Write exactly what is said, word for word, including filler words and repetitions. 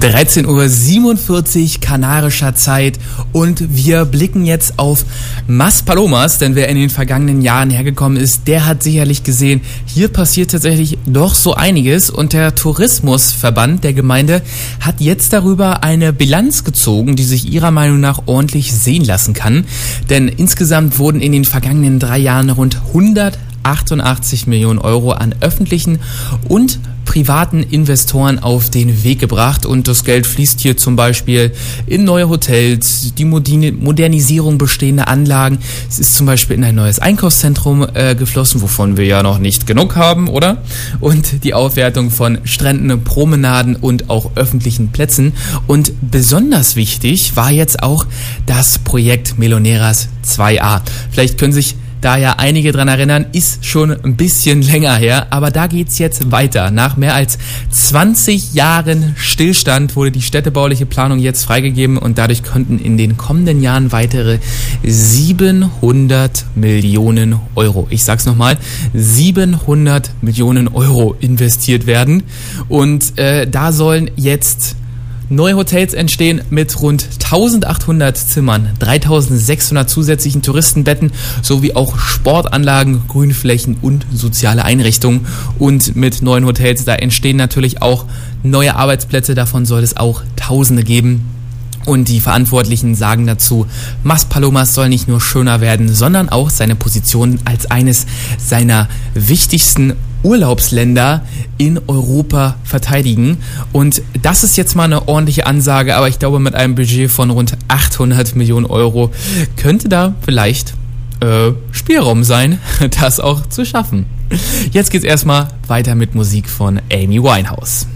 dreizehn Uhr siebenundvierzig kanarischer Zeit und wir blicken jetzt auf Maspalomas, denn wer in den vergangenen Jahren hergekommen ist, der hat sicherlich gesehen, hier passiert tatsächlich doch so einiges und der Tourismusverband der Gemeinde hat jetzt darüber eine Bilanz gezogen, die sich ihrer Meinung nach ordentlich sehen lassen kann, denn insgesamt wurden in den vergangenen drei Jahren rund hundertachtundachtzig Millionen Euro an öffentlichen und privaten Investoren auf den Weg gebracht und das Geld fließt hier zum Beispiel in neue Hotels, die Modernisierung bestehender Anlagen. Es ist zum Beispiel in ein neues Einkaufszentrum äh, geflossen, wovon wir ja noch nicht genug haben, oder? Und die Aufwertung von Stränden, Promenaden und auch öffentlichen Plätzen. Und besonders wichtig war jetzt auch das Projekt Meloneras zwei a. Vielleicht können sich da ja einige dran erinnern, ist schon ein bisschen länger her, aber da geht's jetzt weiter. Nach mehr als zwanzig Jahren Stillstand wurde die städtebauliche Planung jetzt freigegeben und dadurch konnten in den kommenden Jahren weitere siebenhundert Millionen Euro, ich sag's nochmal, siebenhundert Millionen Euro investiert werden und äh, da sollen jetzt neue Hotels entstehen mit rund eintausendachthundert Zimmern, dreitausendsechshundert zusätzlichen Touristenbetten sowie auch Sportanlagen, Grünflächen und soziale Einrichtungen. Und mit neuen Hotels, da entstehen natürlich auch neue Arbeitsplätze, davon soll es auch Tausende geben. Und die Verantwortlichen sagen dazu, Maspalomas soll nicht nur schöner werden, sondern auch seine Position als eines seiner wichtigsten Urlaubsländer in Europa verteidigen. Und das ist jetzt mal eine ordentliche Ansage, aber ich glaube, mit einem Budget von rund achthundert Millionen Euro könnte da vielleicht äh, Spielraum sein, das auch zu schaffen. Jetzt geht's erstmal weiter mit Musik von Amy Winehouse.